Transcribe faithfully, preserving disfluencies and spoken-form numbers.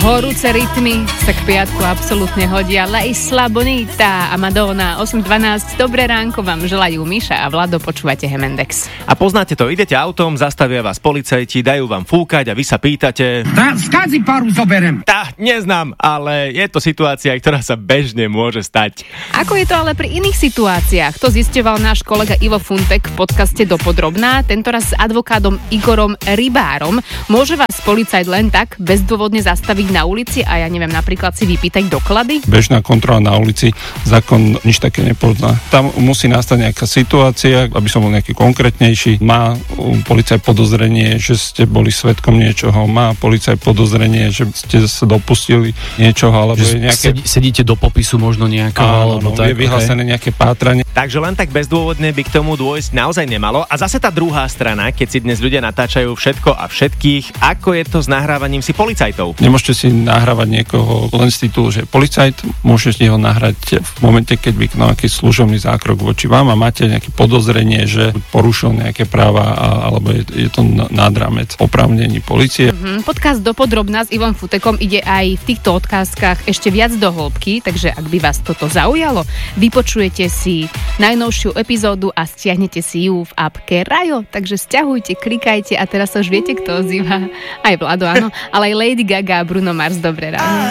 Horúce rytmy sa k piatku absolútne hodia. La Isla Bonita a Madonna osem dvanásť. Dobré ránko vám želajú Miša a Vlado, počúvate Hemendex. A poznáte to, idete autom, zastavia vás policajti, dajú vám fúkať a vy sa pýtate... Tá, skadzi paru zoberem. Tá, neznám, ale je to situácia, ktorá sa bežne môže stať. Ako je to ale pri iných situáciách? To zisťoval náš kolega Ivo Funtek v podcaste Dopodrobná, tentoraz s advokátom Igorom Rybárom. Môže vás policajt len tak bezdôvodne zastaviť na ulici a ja neviem, napríklad si vypýtať doklady? Bežná kontrola na ulici, zákon nič také nepozná. Tam musí nastať nejaká situácia, aby som bol nejaký konkrétnejší. Má policajt podozrenie, že ste boli svedkom niečoho, má policajt podozrenie, že ste sa dopustili niečoho, alebo je nejaké... Sedí, sedíte do popisu možno nejakého, Áno, alebo no, tak. Je vyhlásené okay. nejaké pátranie. Takže len tak bezdôvodne by k tomu dôjsť naozaj nemalo. A zase tá druhá strana, keď si dnes ľudia natáčajú všetko a všetkých, ako je to s nahrávaním si policajtov? Nemôžete si nahrávať niekoho len z titulu, že policajt, môžete ho nahrať v momente, keď vykonal nejaký služobný zákrok voči vám a máte nejaké podozrenie, že porušil nejaké práva a, alebo je, je to nad rámec oprávnení polície. Mm-hmm. Podcast Dopodrobná s Ivom Futekom ide aj v týchto otázkach ešte viac do hĺbky, takže ak by vás toto zaujalo, vypočujete si najnovšiu epizódu a stiahnete si ju v appke Rajo, takže sťahujte, klikajte a teraz už viete, kto ozýva. Aj Vlado, áno, ale aj Lady Gaga a Bruno Mars, dobré ráno.